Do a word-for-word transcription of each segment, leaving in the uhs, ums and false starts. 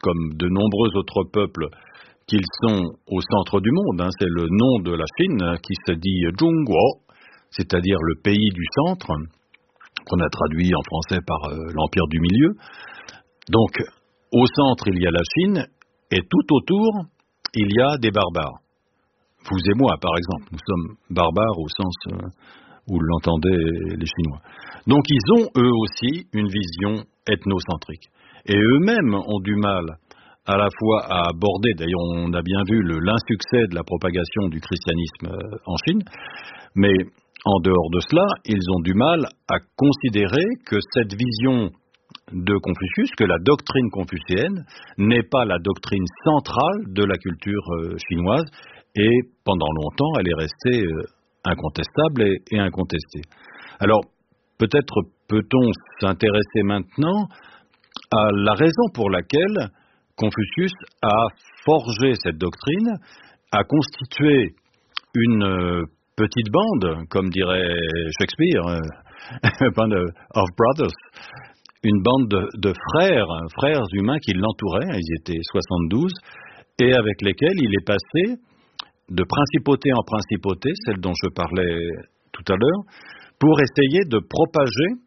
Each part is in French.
comme de nombreux autres peuples, qu'ils sont au centre du monde. Hein. C'est le nom de la Chine qui se dit Zhongguo, c'est-à-dire le pays du centre, qu'on a traduit en français par euh, l'Empire du Milieu. Donc, au centre, il y a la Chine, et tout autour, il y a des barbares. Vous et moi, par exemple, nous sommes barbares au sens euh, où l'entendaient les Chinois. Donc, ils ont, eux aussi, une vision ethnocentrique. Et eux-mêmes ont du mal à la fois à aborder, d'ailleurs on a bien vu le, l'insuccès de la propagation du christianisme euh, en Chine, mais en dehors de cela, ils ont du mal à considérer que cette vision de Confucius, que la doctrine confucéenne n'est pas la doctrine centrale de la culture euh, chinoise, et pendant longtemps elle est restée euh, incontestable et, et incontestée. Alors peut-être peut-on s'intéresser maintenant à la raison pour laquelle Confucius a forgé cette doctrine, a constitué une euh, petite bande, comme dirait Shakespeare, euh, band of brothers, une bande de, de frères, frères humains qui l'entouraient, ils étaient soixante-douze, et avec lesquels il est passé de principauté en principauté, celle dont je parlais tout à l'heure, pour essayer de propager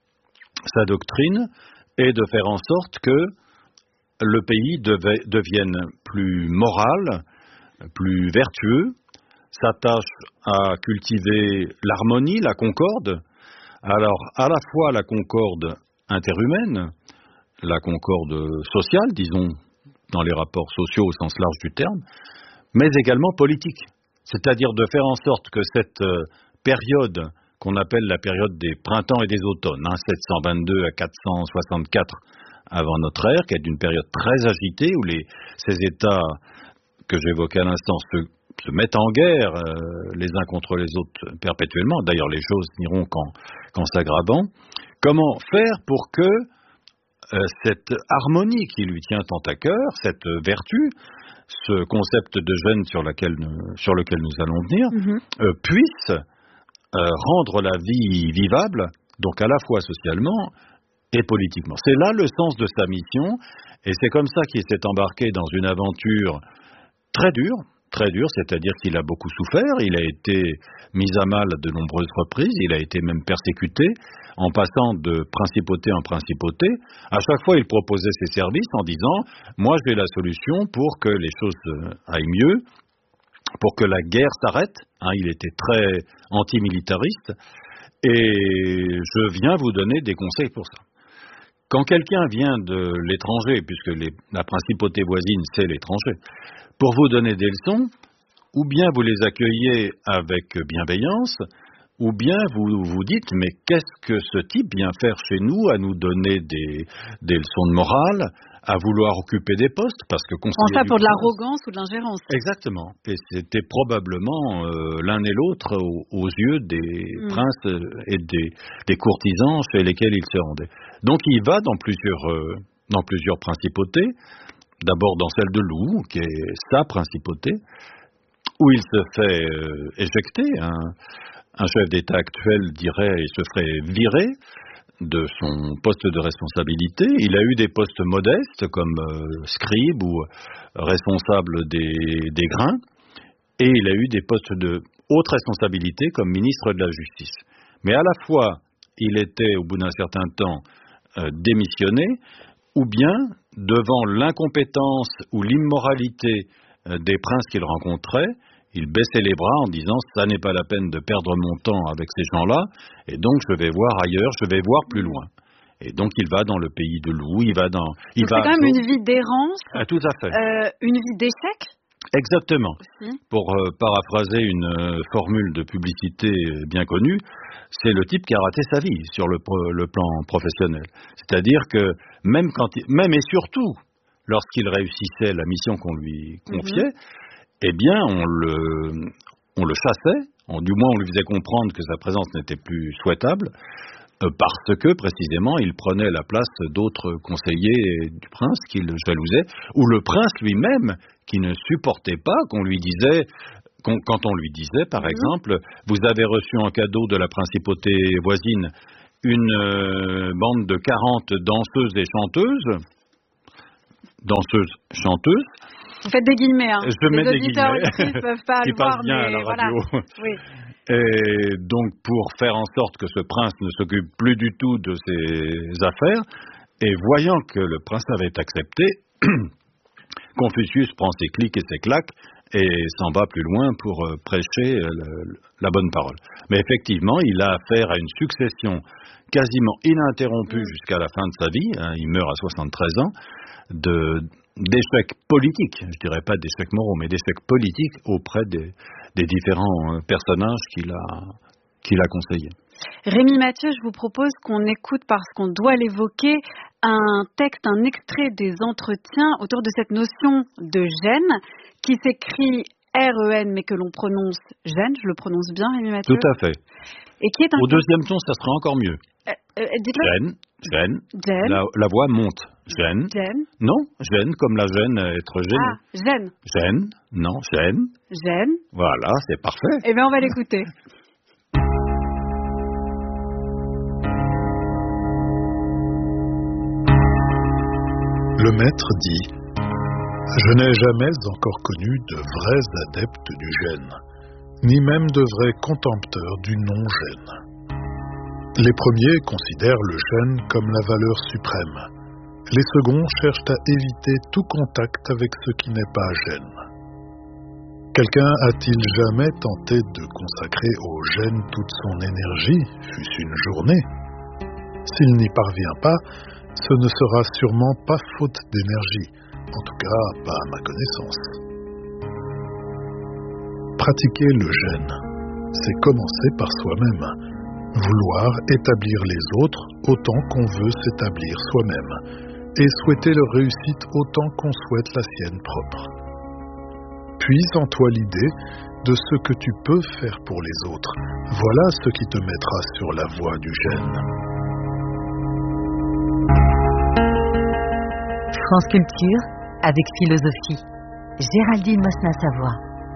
sa doctrine et de faire en sorte que le pays devait, devienne plus moral, plus vertueux, s'attache à cultiver l'harmonie, la concorde. Alors, à la fois la concorde interhumaine, la concorde sociale, disons, dans les rapports sociaux au sens large du terme, mais également politique. C'est-à-dire de faire en sorte que cette euh, période qu'on appelle la période des printemps et des automnes, hein, sept cent vingt-deux à quatre cent soixante-quatre avant notre ère, qui est une période très agitée où les, ces États que j'évoquais à l'instant se, se mettent en guerre euh, les uns contre les autres perpétuellement. D'ailleurs, les choses n'iront qu'en, qu'en s'aggravant. Comment faire pour que euh, cette harmonie qui lui tient tant à cœur, cette vertu, ce concept de gêne sur, laquelle, sur lequel nous allons venir, mm-hmm. euh, puisse euh, rendre la vie vivable, donc à la fois socialement et politiquement. C'est là le sens de sa mission, et c'est comme ça qu'il s'est embarqué dans une aventure très dure, très dure, c'est-à-dire qu'il a beaucoup souffert, il a été mis à mal de nombreuses reprises, il a été même persécuté, en passant de principauté en principauté. À chaque fois, il proposait ses services en disant « Moi, j'ai la solution pour que les choses aillent mieux, pour que la guerre s'arrête. Hein, » il était très antimilitariste, et je viens vous donner des conseils pour ça. Quand quelqu'un vient de l'étranger, puisque les, la principauté voisine, c'est l'étranger, pour vous donner des leçons, ou bien vous les accueillez avec bienveillance, ou bien vous vous dites, mais qu'est-ce que ce type vient faire chez nous, à nous donner des, des leçons de morale, à vouloir occuper des postes, parce que conseiller ça pour de l'arrogance ou de l'ingérence. Exactement. Et c'était probablement euh, l'un et l'autre aux, aux yeux des mmh. princes et des, des courtisans chez lesquels il se rendait. Donc il va dans plusieurs, euh, dans plusieurs principautés, d'abord dans celle de Lou, qui est sa principauté, où il se fait euh, éjecter. Hein. Un chef d'État actuel dirait il se ferait virer de son poste de responsabilité. Il a eu des postes modestes comme euh, scribe ou responsable des, des grains, et il a eu des postes de haute responsabilité comme ministre de la Justice. Mais à la fois, il était au bout d'un certain temps euh, démissionné, ou bien devant l'incompétence ou l'immoralité euh, des princes qu'il rencontrait, il baissait les bras en disant « ça n'est pas la peine de perdre mon temps avec ces gens-là, et donc je vais voir ailleurs, je vais voir plus loin ». Et donc il va dans le pays de Lou, il va dans... Il donc va c'est quand même une vie d'errance, ah, tout à fait. Euh, une vie d'échec. Exactement. Aussi. Pour euh, paraphraser une euh, formule de publicité bien connue, c'est le type qui a raté sa vie sur le, le plan professionnel. C'est-à-dire que même, quand il, même et surtout lorsqu'il réussissait la mission qu'on lui confiait, mm-hmm. eh bien, on le, on le chassait, on, du moins on lui faisait comprendre que sa présence n'était plus souhaitable, euh, parce que, précisément, il prenait la place d'autres conseillers du prince qu'il jalousait, ou le prince lui-même, qui ne supportait pas qu'on lui disait, qu'on, quand on lui disait, par mmh. exemple, vous avez reçu en cadeau de la principauté voisine une euh, bande de quarante danseuses et chanteuses, danseuse, chanteuse. Vous faites des guillemets, hein. Je mets Les des auditeurs guillemets ne peuvent pas qui le voir, passent bien mais à la voilà. radio. Oui. Et donc, pour faire en sorte que ce prince ne s'occupe plus du tout de ses affaires, et voyant que le prince avait accepté, Confucius prend ses clics et ses claques et s'en va plus loin pour euh, prêcher euh, le, la bonne parole. Mais effectivement, il a affaire à une succession quasiment ininterrompue mmh. jusqu'à la fin de sa vie, hein, il meurt à soixante-treize ans, de, d'échecs politiques, je dirais pas d'échecs moraux, mais d'échecs politiques auprès des, des différents euh, personnages qu'il a, qu'il a conseillés. Rémi Mathieu, je vous propose qu'on écoute, parce qu'on doit l'évoquer, un texte, un extrait des entretiens autour de cette notion de gêne, qui s'écrit R E N, mais que l'on prononce gêne, je le prononce bien, Rémi Mathieu? Tout à fait. Et qui est un... Au deuxième ton, ça sera encore mieux. Euh, euh, dites-le. Gêne, gêne, gêne. La, la voix monte. Gêne. Gêne. Non, gêne, comme la gêne, être gêné. Ah, gêne. Gêne, non, gêne. Gêne. Voilà, c'est parfait. Eh bien, on va l'écouter. Le maître dit: je n'ai jamais encore connu de vrais adeptes du gêne, ni même de vrais contempteurs du non-gêne. Les premiers considèrent le gêne comme la valeur suprême. Les seconds cherchent à éviter tout contact avec ce qui n'est pas gêne. Quelqu'un a-t-il jamais tenté de consacrer au gêne toute son énergie, fût-ce une journée? S'il n'y parvient pas, ce ne sera sûrement pas faute d'énergie, en tout cas pas à ma connaissance. Pratiquer le gêne, c'est commencer par soi-même, vouloir établir les autres autant qu'on veut s'établir soi-même, et souhaiter leur réussite autant qu'on souhaite la sienne propre. Puise en toi l'idée de ce que tu peux faire pour les autres, voilà ce qui te mettra sur la voie du gêne. France Culture, avec philosophie. Géraldine Mosna-Savoie.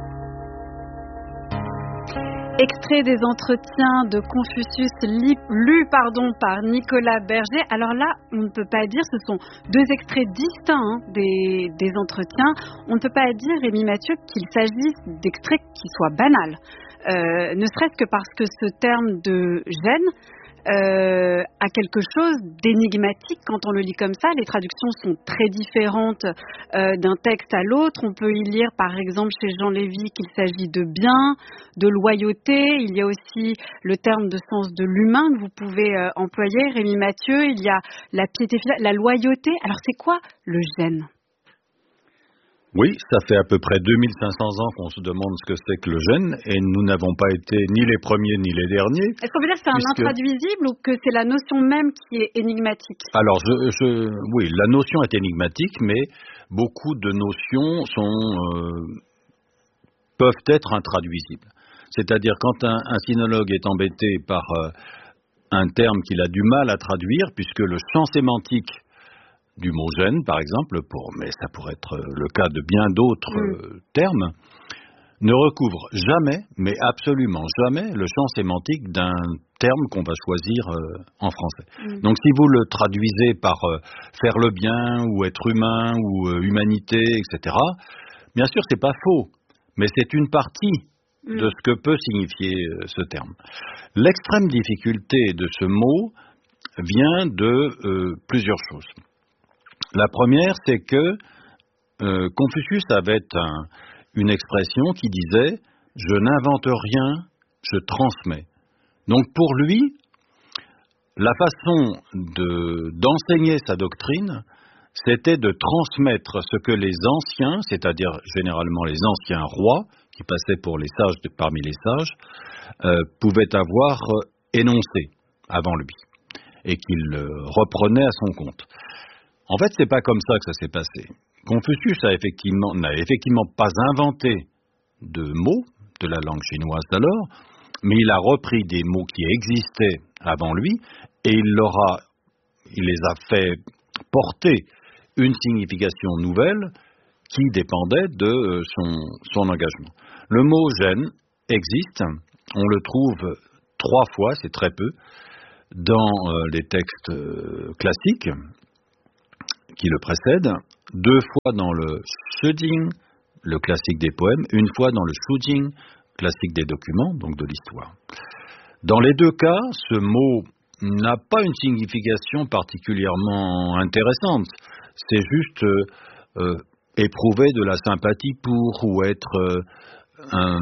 Extrait des entretiens de Confucius lus pardon, par Nicolas Berger. Alors là, on ne peut pas dire, ce sont deux extraits distincts hein, des, des entretiens. On ne peut pas dire, Rémi Mathieu, qu'il s'agisse d'extraits qui soient banals. Euh, ne serait-ce que parce que ce terme de gêne Euh, à quelque chose d'énigmatique quand on le lit comme ça. Les traductions sont très différentes euh, d'un texte à l'autre. On peut y lire par exemple chez Jean Lévy qu'il s'agit de bien, de loyauté. Il y a aussi le terme de sens de l'humain que vous pouvez euh, employer, Rémi Mathieu. Il y a la piété fidèle, la loyauté. Alors c'est quoi le gêne ? Oui, ça fait à peu près deux mille cinq cents ans qu'on se demande ce que c'est que le gêne, et nous n'avons pas été ni les premiers ni les derniers. Est-ce qu'on peut dire que c'est puisque... un intraduisible ou que c'est la notion même qui est énigmatique ? Alors, je, je, oui, la notion est énigmatique, mais beaucoup de notions sont, euh, peuvent être intraduisibles. C'est-à-dire, quand un, un sinologue est embêté par euh, un terme qu'il a du mal à traduire, puisque le champ sémantique du mot gêne, par exemple, pour, mais ça pourrait être le cas de bien d'autres mmh. euh, termes, ne recouvre jamais, mais absolument jamais, le champ sémantique d'un terme qu'on va choisir euh, en français. Mmh. Donc si vous le traduisez par euh, faire le bien, ou être humain, ou euh, humanité, et cetera, bien sûr, c'est pas faux, mais c'est une partie mmh. de ce que peut signifier euh, ce terme. L'extrême difficulté de ce mot vient de euh, plusieurs choses. La première, c'est que euh, Confucius avait un, une expression qui disait « je n'invente rien, je transmets ». Donc pour lui, la façon de, d'enseigner sa doctrine, c'était de transmettre ce que les anciens, c'est-à-dire généralement les anciens rois, qui passaient pour les sages de, parmi les sages, euh, pouvaient avoir énoncé avant lui, et qu'il euh, reprenait à son compte. En fait, c'est pas comme ça que ça s'est passé. Confucius a effectivement, n'a effectivement pas inventé de mots de la langue chinoise d'alors, mais il a repris des mots qui existaient avant lui et il, leur a, il les a fait porter une signification nouvelle qui dépendait de son, son engagement. Le mot gêne existe, on le trouve trois fois, c'est très peu, dans euh, les textes euh, classiques qui le précèdent. deux fois dans le shujing, le classique des poèmes, une fois dans le shujing, classique des documents, donc de l'histoire. Dans les deux cas, ce mot n'a pas une signification particulièrement intéressante. C'est juste euh, euh, éprouver de la sympathie pour ou être euh, un,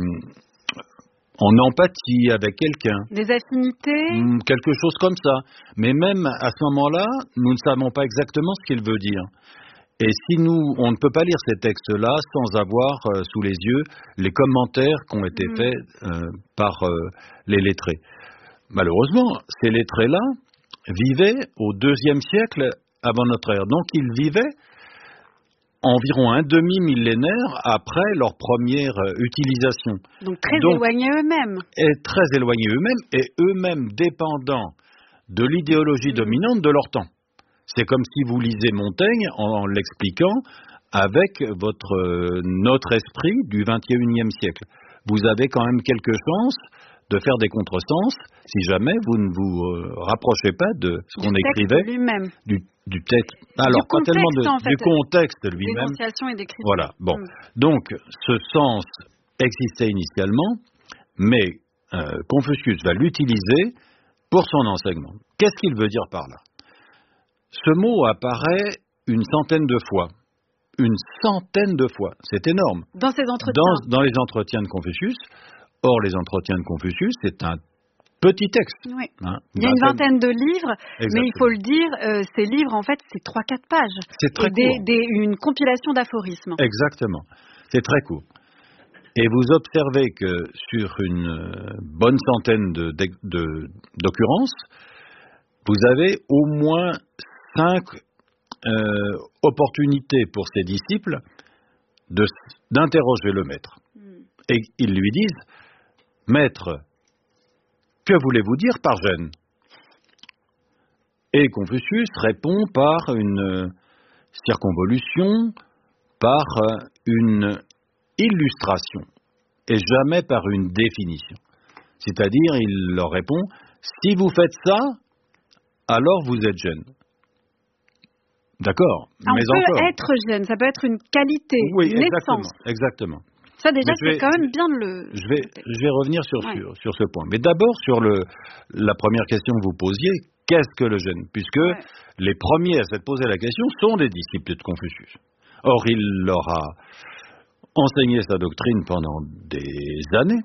en empathie avec quelqu'un. Des affinités, quelque chose comme ça. Mais même à ce moment-là, nous ne savons pas exactement ce qu'il veut dire. Et si nous, on ne peut pas lire ces textes-là sans avoir euh, sous les yeux les commentaires qui ont été mmh. faits euh, par euh, les lettrés. Malheureusement, ces lettrés-là vivaient au deuxième siècle avant notre ère. Donc ils vivaient environ un demi-millénaire après leur première euh, utilisation. Donc très Donc, éloignés eux-mêmes. Et très éloignés eux-mêmes et eux-mêmes dépendants de l'idéologie mmh. dominante de leur temps. C'est comme si vous lisez Montaigne en, en l'expliquant avec votre, euh, notre esprit du vingt et unième siècle. Vous avez quand même quelques chances de faire des contresens si jamais vous ne vous euh, rapprochez pas de ce qu'on écrivait. Lui-même. Du, du texte. Alors, du contexte, pas tellement de, en fait, du contexte lui-même. D'énonciation et d'écriture. Voilà. Bon. Mmh. Donc, ce sens existait initialement, mais euh, Confucius va l'utiliser pour son enseignement. Qu'est-ce qu'il veut dire par là ? Ce mot apparaît une centaine de fois. Une centaine de fois. C'est énorme. Dans ces entretiens. Dans, dans les entretiens de Confucius. Or, les entretiens de Confucius, c'est un petit texte. Oui. Hein, il y a une vingtaine de livres, Exactement. Mais il faut le dire, euh, ces livres, en fait, c'est trois quatre pages. C'est très et des, court. Des, une compilation d'aphorismes. Exactement. C'est très court. Et vous observez que sur une bonne centaine de, de, de, d'occurrences, vous avez au moins cinq euh, opportunités pour ses disciples de, d'interroger le maître. Mm. Et ils lui disent, maître, que voulez-vous dire par gêne ? Et Confucius répond par une circonvolution, par une illustration, et jamais par une définition. C'est-à-dire, il leur répond, si vous faites ça, alors vous êtes gêne. D'accord. On mais peut encore. être gêne, ça peut être une qualité, oui, une exactement, essence. Exactement. Ça déjà, vais, c'est quand même bien de le... Je vais, je vais revenir sur, ouais. sur, sur ce point. Mais d'abord, sur le, la première question que vous posiez, qu'est-ce que le gêne ? Puisque ouais. les premiers à s'être posé la question sont les disciples de Confucius. Or, il leur a enseigné sa doctrine pendant des années.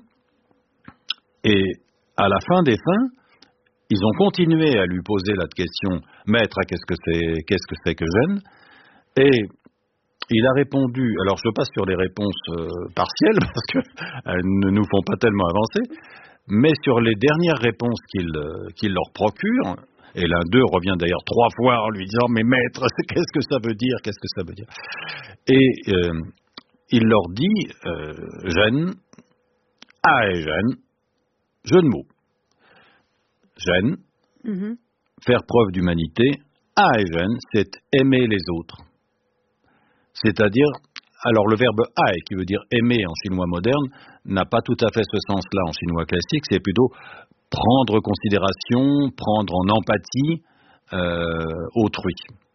Et à la fin des fins, ils ont continué à lui poser la question « Maître, qu'est-ce que c'est, qu'est-ce que c'est que gêne ?» Et il a répondu, alors je passe sur les réponses euh, partielles parce qu'elles ne nous font pas tellement avancer, mais sur les dernières réponses qu'il, euh, qu'il leur procure, et l'un d'eux revient d'ailleurs trois fois en lui disant « Mais maître, qu'est-ce que ça veut dire ? Qu'est-ce que ça veut dire ?» Et euh, il leur dit euh, « Gêne, ah et gêne, jeu de mots. Gêne, mm-hmm. faire preuve d'humanité, ah et gêne, c'est aimer les autres. » C'est-à-dire, alors le verbe « ai » qui veut dire « aimer » en chinois moderne, n'a pas tout à fait ce sens-là en chinois classique, c'est plutôt prendre considération, prendre en empathie euh, autrui.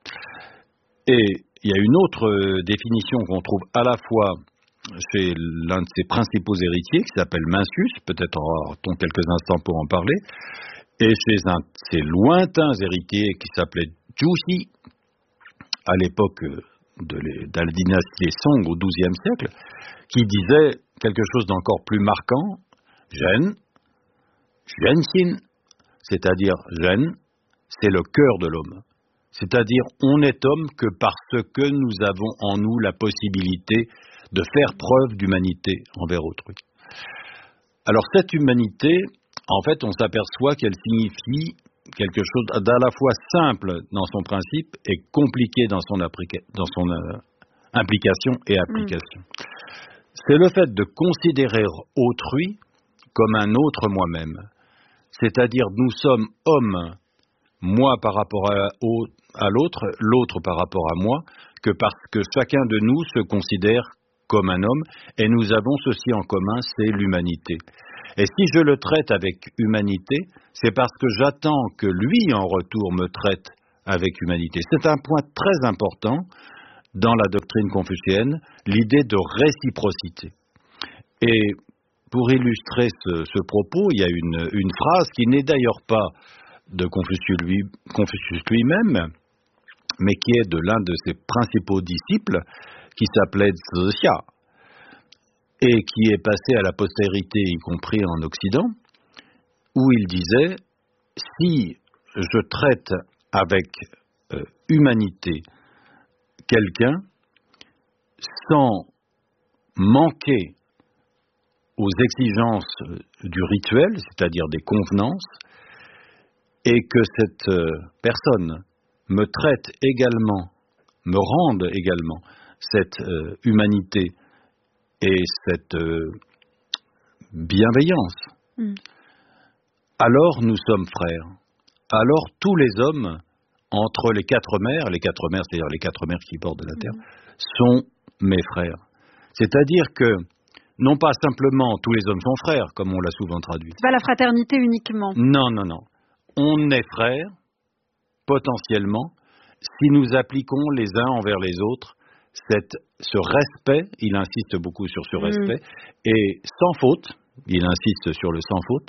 Et il y a une autre définition qu'on trouve à la fois chez l'un de ses principaux héritiers, qui s'appelle Mencius, peut-être aura-t-on quelques instants pour en parler, et chez un de ses lointains héritiers qui s'appelait Zhuxi, à l'époque de, les, de la dynastie Song au douzième siècle, qui disait quelque chose d'encore plus marquant, Zhen, Zhenxin, c'est-à-dire Zhen, c'est le cœur de l'homme. C'est-à-dire, on est homme que parce que nous avons en nous la possibilité de faire preuve d'humanité envers autrui. Alors, cette humanité, en fait, on s'aperçoit qu'elle signifie quelque chose d'à la fois simple dans son principe et compliqué dans son, applica- dans son euh, implication et application. Mmh. C'est le fait de considérer autrui comme un autre moi-même. C'est-à-dire, nous sommes hommes, moi par rapport à, au, à l'autre, l'autre par rapport à moi, que parce que chacun de nous se considère comme un homme, et nous avons ceci en commun, c'est l'humanité. Et si je le traite avec humanité, c'est parce que j'attends que lui, en retour, me traite avec humanité. C'est un point très important, dans la doctrine confucéenne l'idée de réciprocité. Et pour illustrer ce, ce propos, il y a une, une phrase qui n'est d'ailleurs pas de Confucius, lui, Confucius lui-même, mais qui est de l'un de ses principaux disciples, qui s'appelait Zixia, et qui est passé à la postérité, y compris en Occident, où il disait « Si je traite avec euh, humanité quelqu'un sans manquer aux exigences du rituel, c'est-à-dire des convenances, et que cette euh, personne me traite également, me rende également cette euh, humanité et cette euh, bienveillance, mm. alors nous sommes frères. Alors tous les hommes, entre les quatre mers, les quatre mers, c'est-à-dire les quatre mers qui bordent la terre, mm. sont mes frères. C'est-à-dire que, non pas simplement tous les hommes sont frères, comme on l'a souvent traduit. C'est pas la fraternité uniquement. Non, non, non. On est frères, potentiellement, si nous appliquons les uns envers les autres cette, ce respect, il insiste beaucoup sur ce respect, mmh. et sans faute, il insiste sur le sans faute,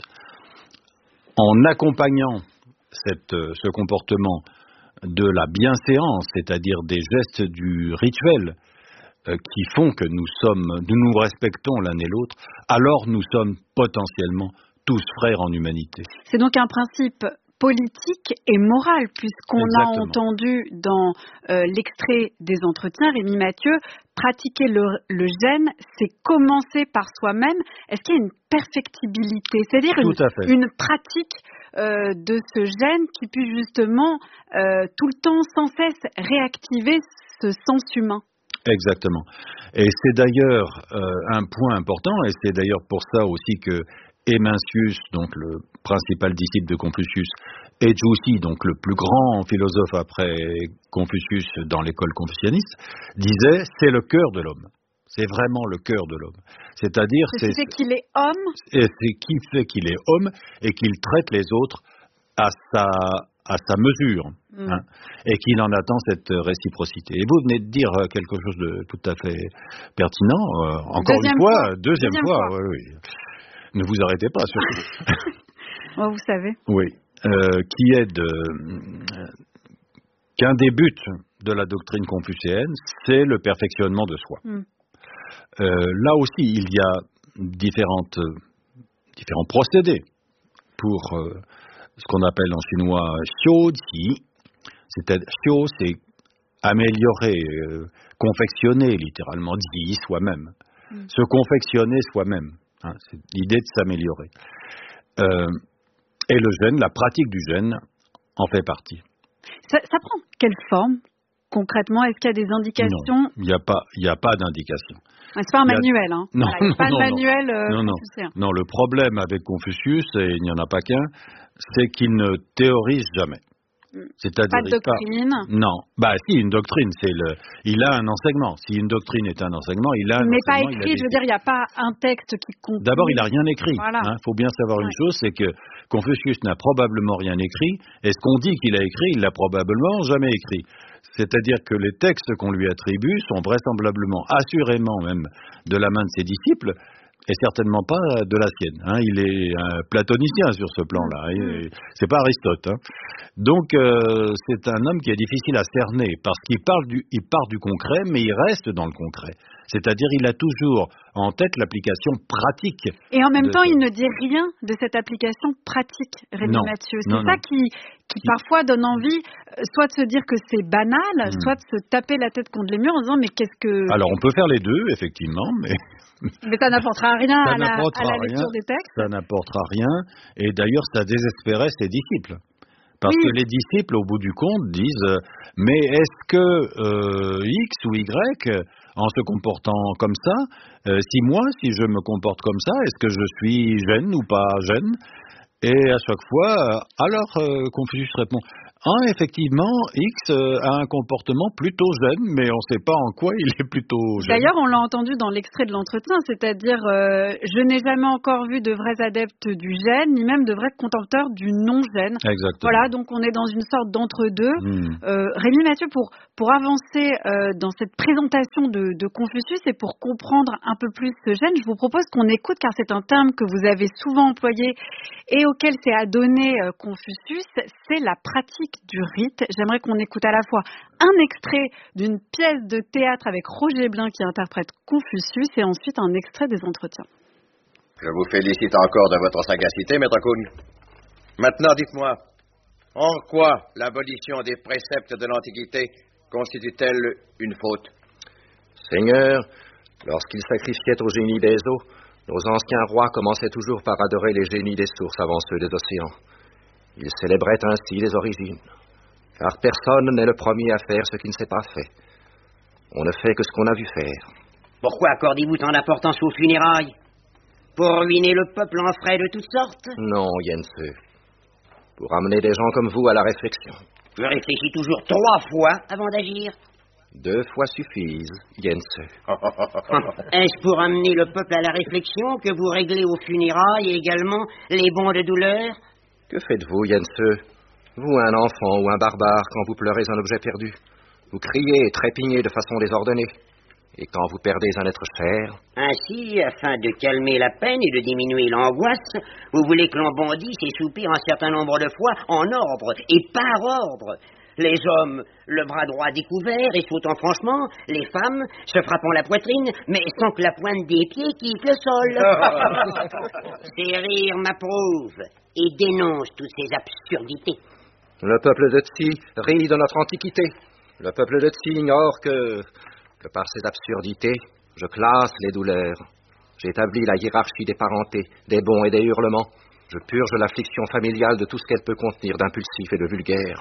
en accompagnant cette, ce comportement de la bienséance, c'est-à-dire des gestes du rituel, euh, qui font que nous sommes, nous nous respectons l'un et l'autre, alors nous sommes potentiellement tous frères en humanité. C'est donc un principe politique et moral, puisqu'on Exactement. a entendu dans euh, l'extrait des entretiens, Rémi Mathieu, pratiquer le, le gêne, c'est commencer par soi-même. Est-ce qu'il y a une perfectibilité, c'est-à-dire une, une pratique euh, de ce gêne qui puisse justement euh, tout le temps, sans cesse, réactiver ce sens humain? Exactement. Et c'est d'ailleurs euh, un point important, et c'est d'ailleurs pour ça aussi que Mencius, donc le principal disciple de Confucius, et Zhu Xi, donc le plus grand philosophe après Confucius dans l'école confucianiste, disait c'est le cœur de l'homme. C'est vraiment le cœur de l'homme. C'est-à-dire c'est, c'est qu'il est homme. Et c'est qui fait qu'il est homme et qu'il traite les autres à sa à sa mesure, mm. hein, et qu'il en attend cette réciprocité. Et vous venez de dire quelque chose de tout à fait pertinent. Euh, encore deuxième une fois, fois. deuxième, deuxième fois. fois. Oui, oui. Ne vous arrêtez pas, surtout. Oh, vous savez. Oui. Euh, qui est de, euh, qu'un des buts de la doctrine confucéenne, c'est le perfectionnement de soi. Mm. Euh, là aussi, il y a différentes, différents procédés pour euh, ce qu'on appelle en chinois xiuji. C'est-à-dire, xiu, c'est améliorer, euh, confectionner littéralement, ji, soi-même. Mm. Se confectionner soi-même. Hein, c'est l'idée de s'améliorer. Euh, et le gêne, la pratique du gêne, en fait partie. Ça, ça prend quelle forme, concrètement? Est-ce qu'il y a des indications? Non, il n'y a pas, il n'y a pas d'indication. Ah, c'est pas un manuel, hein? Non, voilà, il n'y a pas non, de manuel non, euh, non, confucéen. Non, le problème avec Confucius, et il n'y en a pas qu'un, c'est qu'il ne théorise jamais. C'est-à-dire, pas de doctrine. Pas... Non, bah si, une doctrine, c'est le. Il a un enseignement. Si une doctrine est un enseignement, il a un il n'est pas enseignement. écrit, je veux dire, il n'y a pas un texte qui compte. D'abord, il n'a rien écrit. Il voilà. hein, faut bien savoir ouais. une chose, c'est que Confucius n'a probablement rien écrit, et ce qu'on dit qu'il a écrit, il l'a probablement jamais écrit. C'est-à-dire que les textes qu'on lui attribue sont vraisemblablement, assurément même, de la main de ses disciples, et certainement pas de la sienne. Hein. Il est un platonicien sur ce plan-là. Mmh. C'est pas Aristote. Hein. Donc euh, c'est un homme qui est difficile à cerner parce qu'il parle du, il part du concret, mais il reste dans le concret. C'est-à-dire il a toujours en tête l'application pratique. Et en même temps, ce... il ne dit rien de cette application pratique, Rémi Mathieu. C'est non, ça non. qui, qui parfois donne envie, soit de se dire que c'est banal, mmh. soit de se taper la tête contre les murs en disant mais qu'est-ce que... Alors on peut faire les deux, effectivement, mais... Mais ça n'apportera rien ça à la, à la lecture rien, des textes. Ça n'apportera rien. Et d'ailleurs, ça désespérait ses disciples. Parce oui. que les disciples, au bout du compte, disent euh, mais est-ce que euh, X ou Y, en se comportant comme ça, euh, si moi, si je me comporte comme ça, est-ce que je suis gêne ou pas gêne? Et à chaque fois, euh, alors euh, Confucius répond Ah, effectivement, X euh, a un comportement plutôt zen, mais on ne sait pas en quoi il est plutôt zen. D'ailleurs, on l'a entendu dans l'extrait de l'entretien, c'est-à-dire euh, je n'ai jamais encore vu de vrais adeptes du zen, ni même de vrais contempteurs du non-zen. Exactement. Voilà, donc on est dans une sorte d'entre-deux. Mmh. Euh, Rémi Mathieu, pour, pour avancer euh, dans cette présentation de, de Confucius et pour comprendre un peu plus ce zen, je vous propose qu'on écoute, car c'est un terme que vous avez souvent employé et auquel s'est adonné euh, Confucius, c'est la pratique du rite. J'aimerais qu'on écoute à la fois un extrait d'une pièce de théâtre avec Roger Blin qui interprète Confucius et ensuite un extrait des entretiens. Je vous félicite encore de votre sagacité, Maître Kuhn. Maintenant, dites-moi, en quoi l'abolition des préceptes de l'Antiquité constitue-t-elle une faute? Seigneur, lorsqu'ils sacrifiaient aux génies des eaux, nos anciens rois commençaient toujours par adorer les génies des sources avant ceux des océans. Ils célébraient ainsi les origines, car personne n'est le premier à faire ce qui ne s'est pas fait. On ne fait que ce qu'on a vu faire. Pourquoi accordez-vous tant d'importance aux funérailles? Pour ruiner le peuple en frais de toutes sortes? Non, Yense. Pour amener des gens comme vous à la réflexion. Je réfléchis toujours trois fois avant d'agir. Deux fois suffisent, Yense. Est-ce pour amener le peuple à la réflexion que vous réglez aux funérailles et également les bons de douleur? Que faites-vous, Yense? Vous, un enfant ou un barbare, quand vous pleurez un objet perdu? Vous criez et trépignez de façon désordonnée. Et quand vous perdez un être cher? Ainsi, afin de calmer la peine et de diminuer l'angoisse, vous voulez que l'on bondisse et soupire un certain nombre de fois en ordre et par ordre. Les hommes, le bras droit découvert et sautant franchement, les femmes se frappant la poitrine, mais sans que la pointe des pieds quitte le sol. Ces rires m'approuvent et dénoncent toutes ces absurdités. Le peuple de Tsi rit de notre antiquité. Le peuple de Tsi ignore que, que par ces absurdités, je classe les douleurs. J'établis la hiérarchie des parentés, des bons et des hurlements. Je purge l'affliction familiale de tout ce qu'elle peut contenir d'impulsif et de vulgaire.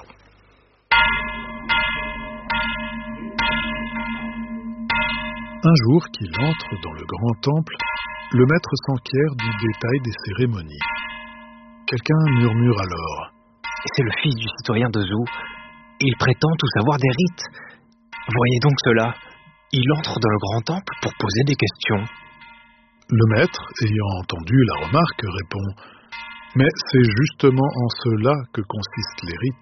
Un jour qu'il entre dans le grand temple, le maître s'enquiert du détail des cérémonies. Quelqu'un murmure alors. C'est le fils du citoyen de Zhou. Il prétend tout savoir des rites. Voyez donc cela. Il entre dans le grand temple pour poser des questions. Le maître, ayant entendu la remarque, répond « Mais c'est justement en cela que consistent les rites. »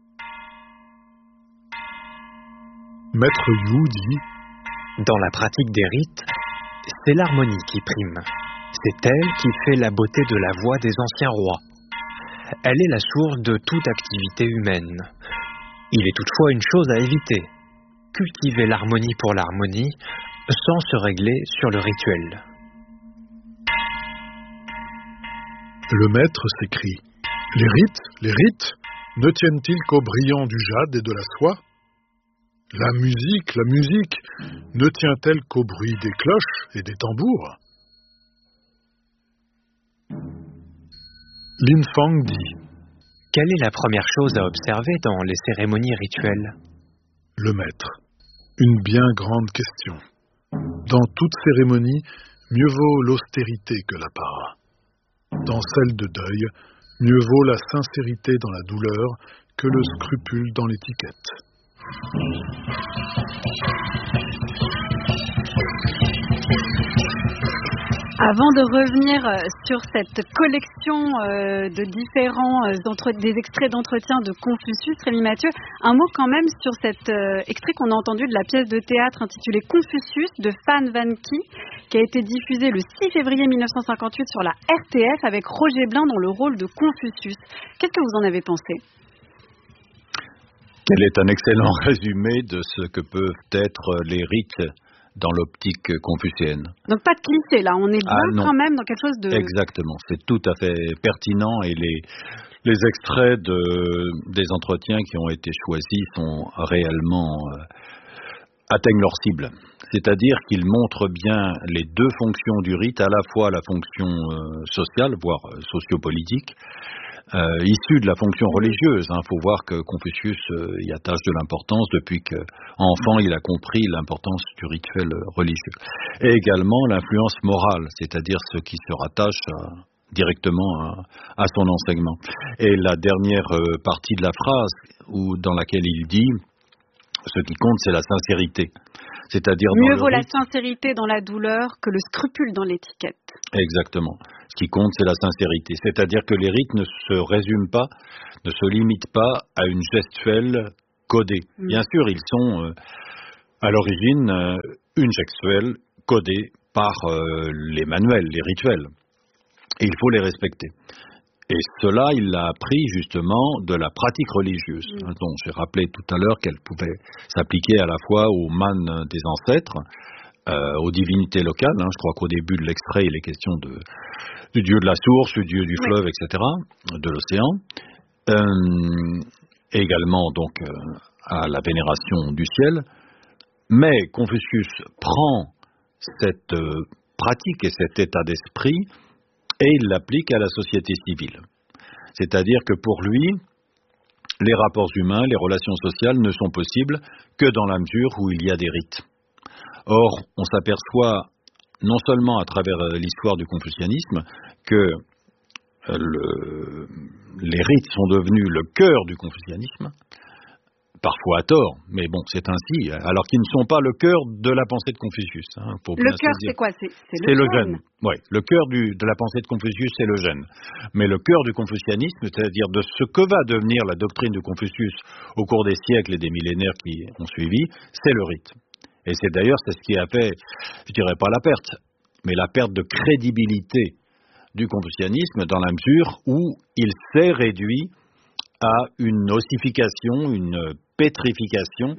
Maître Yu dit « Dans la pratique des rites, c'est l'harmonie qui prime. C'est elle qui fait la beauté de la voix des anciens rois. Elle est la source de toute activité humaine. Il est toutefois une chose à éviter. Cultiver l'harmonie pour l'harmonie, sans se régler sur le rituel. » Le maître s'écrie « Les rites, les rites, ne tiennent-ils qu'au brillant du jade et de la soie? La musique, la musique, ne tient-elle qu'au bruit des cloches et des tambours? » Lin Fang dit « Quelle est la première chose à observer dans les cérémonies rituelles ?» Le maître. Une bien grande question. Dans toute cérémonie, mieux vaut l'austérité que l'apparat. Dans celle de deuil, mieux vaut la sincérité dans la douleur que le scrupule dans l'étiquette. Avant de revenir sur cette collection euh, de différents euh, entre, des extraits d'entretien de Confucius, Rémi Mathieu, un mot quand même sur cet euh, extrait qu'on a entendu de la pièce de théâtre intitulée Confucius de Fan Van Ki, qui a été diffusée le six février mille neuf cent cinquante-huit sur la R T F avec Roger Blin dans le rôle de Confucius. Qu'est-ce que vous en avez pensé? Elle est un excellent résumé de ce que peuvent être les rites dans l'optique confucéenne. Donc pas de cliché là, on est bien ah, quand même dans quelque chose de... Exactement, c'est tout à fait pertinent et les, les extraits de, des entretiens qui ont été choisis sont réellement euh, atteignent leur cible. C'est-à-dire qu'ils montrent bien les deux fonctions du rite, à la fois la fonction euh, sociale, voire euh, sociopolitique, Euh, issu de la fonction religieuse. Il hein. faut voir que Confucius euh, y attache de l'importance depuis qu'enfant il a compris l'importance du rituel religieux. Et également l'influence morale, c'est-à-dire ce qui se rattache à, directement à, à son enseignement. Et la dernière euh, partie de la phrase où, dans laquelle il dit « ce qui compte, c'est la sincérité ». C'est-à-dire mieux dans vaut le la rite, sincérité dans la douleur que le scrupule dans l'étiquette. Exactement. Ce qui compte, c'est la sincérité. C'est-à-dire que les rites ne se résument pas, ne se limitent pas à une gestuelle codée. Mm. Bien sûr, ils sont euh, à l'origine euh, une gestuelle codée par euh, les manuels, les rituels. Et il faut les respecter. Et cela, il l'a appris justement de la pratique religieuse, mmh. hein, dont j'ai rappelé tout à l'heure qu'elle pouvait s'appliquer à la fois aux mânes des ancêtres, euh, aux divinités locales. Hein, je crois qu'au début de l'extrait, il est question de, du dieu de la source, du dieu du fleuve, oui. et cetera, de l'océan. Euh, également donc euh, à la vénération du ciel. Mais Confucius prend cette euh, pratique et cet état d'esprit et il l'applique à la société civile. C'est-à-dire que pour lui, les rapports humains, les relations sociales ne sont possibles que dans la mesure où il y a des rites. Or, on s'aperçoit non seulement à travers l'histoire du confucianisme que le, les rites sont devenus le cœur du confucianisme, parfois à tort, mais bon, c'est ainsi, alors qu'ils ne sont pas le cœur de la pensée de Confucius. Hein, faut le cœur, c'est quoi? C'est, c'est le, le gène. Oui, le cœur du, de la pensée de Confucius, c'est le gène. Mais le cœur du confucianisme, c'est-à-dire de ce que va devenir la doctrine de Confucius au cours des siècles et des millénaires qui ont suivi, c'est le rite. Et c'est d'ailleurs c'est ce qui a fait, je dirais pas la perte, mais la perte de crédibilité du confucianisme dans la mesure où il s'est réduit à une ossification, une pétrification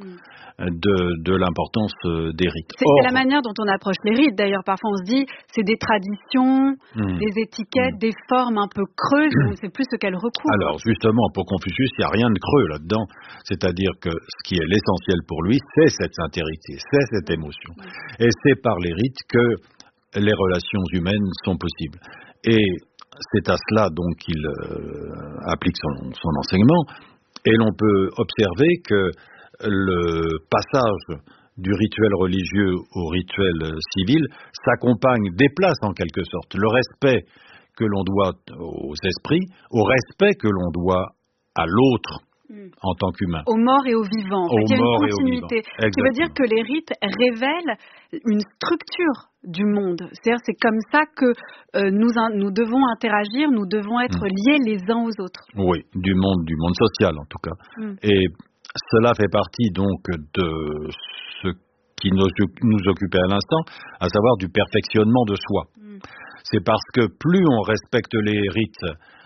de, de l'importance des rites. C'est, Or, c'est la manière dont on approche les rites. D'ailleurs, parfois on se dit, c'est des traditions, mmh, des étiquettes, mmh. des formes un peu creuses, on ne sait plus ce qu'elles recouvrent. Alors justement, pour Confucius, il n'y a rien de creux là-dedans. C'est-à-dire que ce qui est l'essentiel pour lui, c'est cette sincérité, c'est cette émotion. Mmh. Et c'est par les rites que les relations humaines sont possibles. Et c'est à cela donc qu'il euh, applique son, son enseignement. Et l'on peut observer que le passage du rituel religieux au rituel civil s'accompagne, déplace en quelque sorte le respect que l'on doit aux esprits, au respect que l'on doit à l'autre mmh. en tant qu'humain. Aux morts et aux vivants. En fait, il y a une continuité. Ce qui veut dire que les rites révèlent une structure du monde. C'est-à-dire, c'est comme ça que euh, nous, nous devons interagir, nous devons être mmh. liés les uns aux autres. Oui, du monde, du monde social en tout cas. Mmh. Et cela fait partie donc de ce qui nous, nous occupait à l'instant, à savoir du perfectionnement de soi. Mmh. C'est parce que plus on respecte les rites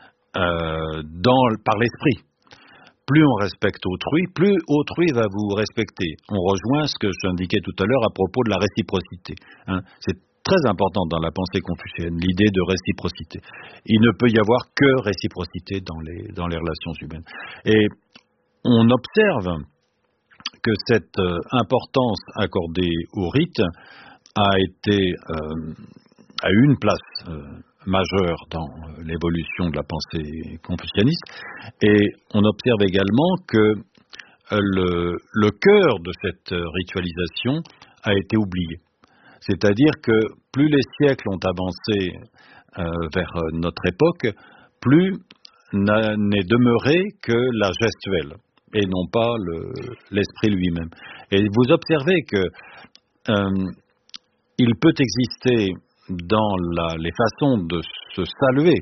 euh, dans, par l'esprit, plus on respecte autrui, plus autrui va vous respecter. On rejoint ce que j'indiquais tout à l'heure à propos de la réciprocité. Hein. C'est très important dans la pensée confucienne, l'idée de réciprocité. Il ne peut y avoir que réciprocité dans les, dans les relations humaines. Et on observe que cette euh, importance accordée au rite a été euh, a eu une place euh, majeure dans l'évolution de la pensée confucianiste, et on observe également que le, le cœur de cette ritualisation a été oublié. C'est-à-dire que plus les siècles ont avancé euh, vers notre époque, plus n'est demeuré que la gestuelle, et non pas le, l'esprit lui-même. Et vous observez que euh, il peut exister dans la, les façons de se saluer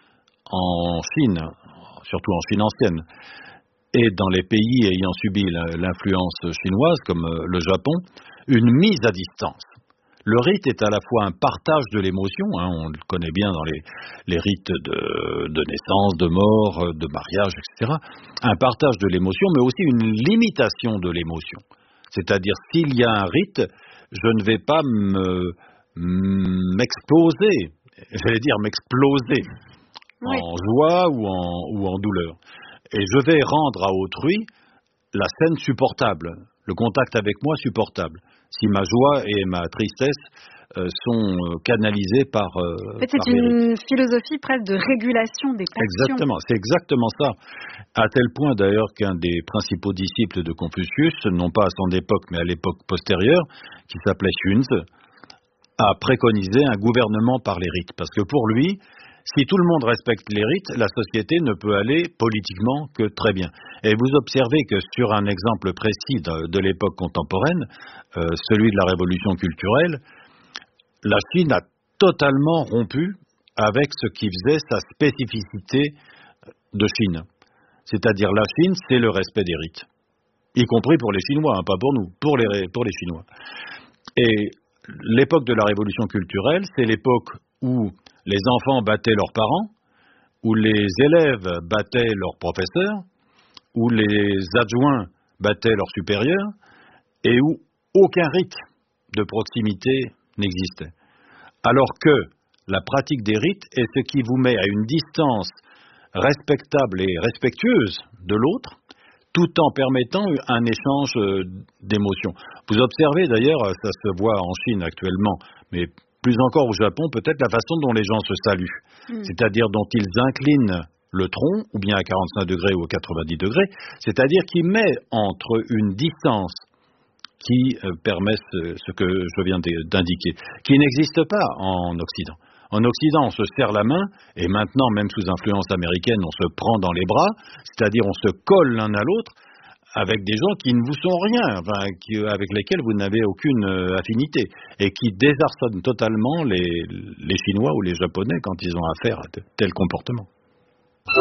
en Chine, surtout en Chine ancienne, et dans les pays ayant subi l'influence chinoise, comme le Japon, une mise à distance. Le rite est à la fois un partage de l'émotion, hein, on le connaît bien dans les, les rites de, de naissance, de mort, de mariage, et cetera, un partage de l'émotion, mais aussi une limitation de l'émotion. C'est-à-dire, s'il y a un rite, je ne vais pas me m'exploser, j'allais dire m'exploser, oui. en joie ou en, ou en douleur. Et je vais rendre à autrui la scène supportable, le contact avec moi supportable, si ma joie et ma tristesse euh, sont euh, canalisées par... Euh, en fait, c'est une philosophie presque de régulation des passions. Exactement, c'est exactement ça. À tel point d'ailleurs qu'un des principaux disciples de Confucius, non pas à son époque, mais à l'époque postérieure, qui s'appelait Xunzi, a préconisé un gouvernement par les rites. Parce que pour lui, Si tout le monde respecte les rites, la société ne peut aller politiquement que très bien. Et vous observez que sur un exemple précis de, de l'époque contemporaine, euh, celui de la révolution culturelle, la Chine a totalement rompu avec ce qui faisait sa spécificité de Chine. C'est-à-dire la Chine, c'est le respect des rites. Y compris pour les Chinois, hein, pas pour nous, pour les, pour les Chinois. Et l'époque de la révolution culturelle, c'est l'époque où les enfants battaient leurs parents, où les élèves battaient leurs professeurs, où les adjoints battaient leurs supérieurs, et où aucun rite de proximité n'existait. Alors que la pratique des rites est ce qui vous met à une distance respectable et respectueuse de l'autre, tout en permettant un échange d'émotions. Vous observez d'ailleurs, ça se voit en Chine actuellement, mais plus encore au Japon, peut-être la façon dont les gens se saluent, mmh. c'est-à-dire dont ils inclinent le tronc, ou bien à quarante-cinq degrés ou à quatre-vingt-dix degrés, c'est-à-dire qu'ils mettent entre une distance qui euh, permet ce, ce que je viens d'indiquer, qui n'existe pas en Occident. En Occident, on se serre la main, et maintenant, même sous influence américaine, on se prend dans les bras, c'est-à-dire on se colle l'un à l'autre avec des gens qui ne vous sont rien, enfin, qui, avec lesquels vous n'avez aucune euh, affinité, et qui désarçonnent totalement les, les Chinois ou les Japonais quand ils ont affaire à de tels comportements.